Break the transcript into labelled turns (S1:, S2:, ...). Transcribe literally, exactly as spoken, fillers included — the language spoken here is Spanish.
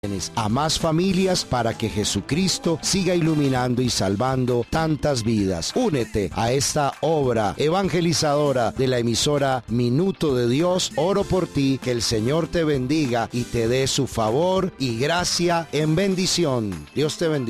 S1: a más familias para que Jesucristo siga iluminando y salvando tantas vidas. Únete a esta obra evangelizadora de la emisora Minuto de Dios. Oro por ti, que el Señor te bendiga y te dé su favor y gracia en bendición. Dios te bendiga.